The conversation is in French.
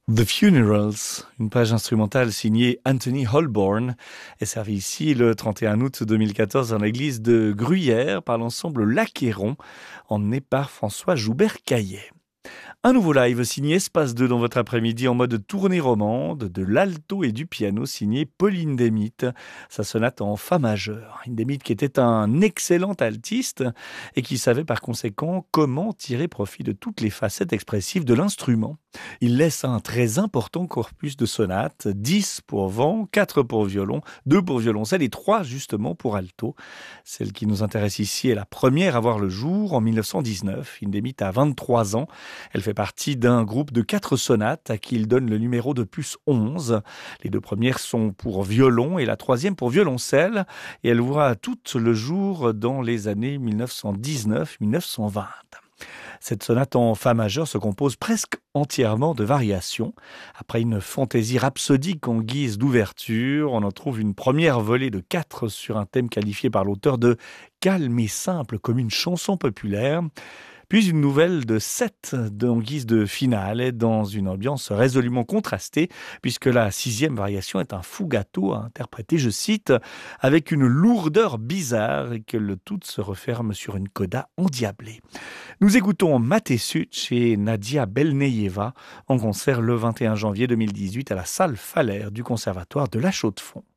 The Funerals, une page instrumentale signée Anthony Holborn, est servie ici le 31 août 2014 dans l'église de Gruyère par l'ensemble L'Acquéron, emmené par François Joubert-Caillet. Un nouveau live signé Espace 2 dans votre après-midi en mode tournée romande, de l'alto et du piano signé Pauline Demit, sa sonate en fa majeur. Une Demit qui était un excellent altiste et qui savait par conséquent comment tirer profit de toutes les facettes expressives de l'instrument. Il laisse un très important corpus de sonates, 10 pour vent, 4 pour violon, 2 pour violoncelle et 3 justement pour alto. Celle qui nous intéresse ici est la première à voir le jour en 1919. Hindemith a 23 ans. Elle fait partie d'un groupe de 4 sonates à qui il donne le numéro de plus 11. Les 2 premières sont pour violon et la 3e pour violoncelle. Et elle voit toutes le jour dans les années 1919-1920. Cette sonate en fa majeur se compose presque entièrement de variations. Après une fantaisie rhapsodique en guise d'ouverture, on en trouve une première volée de 4 sur un thème qualifié par l'auteur de calme et simple comme une chanson populaire. Puis une nouvelle de 7 en guise de finale et dans une ambiance résolument contrastée puisque la 6e variation est un fugato interprété, je cite, avec une lourdeur bizarre et que le tout se referme sur une coda endiablée. Nous écoutons Mate Such et Nadia Belneyeva en concert le 21 janvier 2018 à la salle Faller du Conservatoire de La Chaux-de-Fonds.